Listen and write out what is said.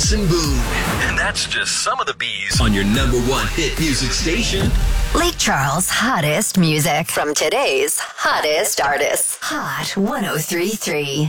Jensen Boone. And that's just some of the bees on your number one hit music station. Lake Charles' hottest music from today's hottest artists. Hot 103.3.